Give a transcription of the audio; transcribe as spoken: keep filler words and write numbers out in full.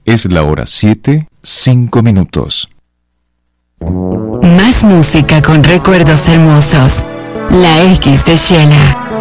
Es la hora siete, cinco minutos. Más música con recuerdos hermosos. La X de Shela.